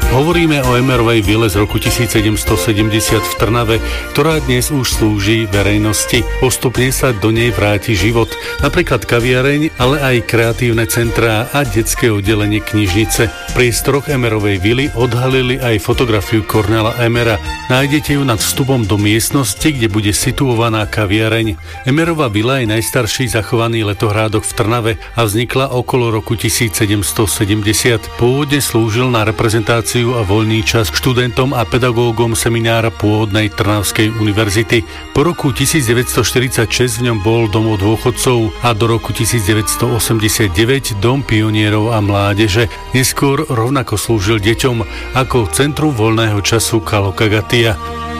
Hovoríme o Emmerovej vile z roku 1770 v Trnave, ktorá dnes už slúži verejnosti. Postupne sa do nej vráti život, napríklad kaviareň, ale aj kreatívne centrá a detské oddelenie knižnice. V priestoroch Emmerovej vily odhalili aj fotografiu Cornela Emmera. Nájdete ju nad vstupom do miestnosti, kde bude situovaná kaviareň. Emmerova vila je najstarší zachovaný letohrádok v Trnave a vznikla okolo roku 1770. Pôvodne slúžil na reprezentáciu a voľný čas študentom a pedagógom seminára pôvodnej Trnavskej univerzity. Po roku 1946 v ňom bol domov dôchodcov a do roku 1989 dom pionierov a mládeže. Neskôr rovnako slúžil deťom ako centrum voľného času Kalokagatia.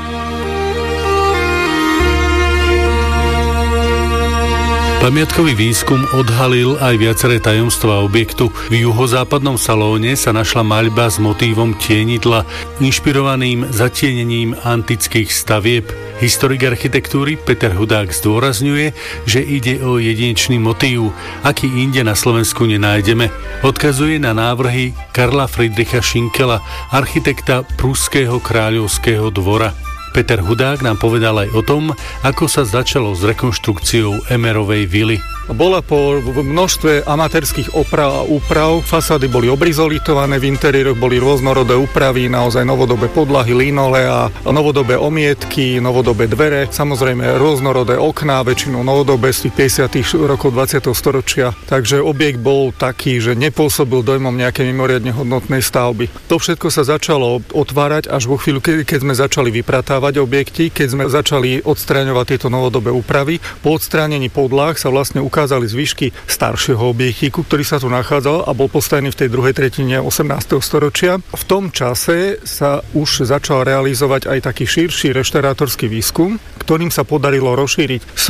Pamiatkový výskum odhalil aj viaceré tajomstvá objektu. V juhozápadnom salóne sa našla maľba s motívom tienidla, inšpirovaným zatienením antických stavieb. Historik architektúry Peter Hudák zdôrazňuje, že ide o jedinečný motív, aký inde na Slovensku nenájdeme. Odkazuje na návrhy Karla Friedricha Schinkela, architekta Pruského kráľovského dvora. Peter Hudák nám povedal aj o tom, ako sa začalo s rekonštrukciou Emmerovej vily. Bola po množstve amatérskych oprav a úprav. Fasády boli obrizolitované, v interiéroch boli rôznorodé úpravy, naozaj novodobé podlahy, linolea, novodobé omietky, novodobé dvere, samozrejme rôznorodé okná, väčšinou novodobé z tých 50. rokov 20. storočia. Takže objekt bol taký, že nepôsobil dojmom nejakej mimoriadne hodnotnej stavby. To všetko sa začalo otvárať až vo chvíľu, keď sme začali vypratávať objekty, keď sme začali odstráňovať tieto novodobé úpravy. Po odstránení podlah sa vlastne ukázali zvyšky staršieho objektíku, ktorý sa tu nachádzal a bol postavený v tej druhej tretine 18. storočia. V tom čase sa už začal realizovať aj taký širší reštaurátorský výskum, ktorým sa podarilo rozšíriť